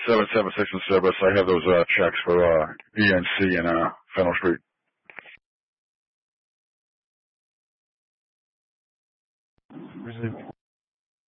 776 in service. I have those checks for ENC and Fennel Street. Resume.